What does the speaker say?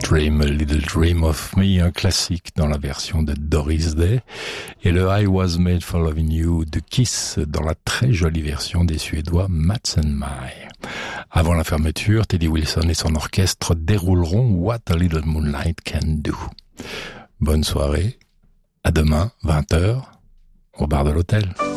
Dream a Little Dream of Me, un classique dans la version de Doris Day, et le I Was Made for Loving You de Kiss dans la très jolie version des Suédois Mats and My. Avant la fermeture, Teddy Wilson et son orchestre dérouleront What a Little Moonlight Can Do. Bonne soirée, à demain, 20h, au bar de l'hôtel.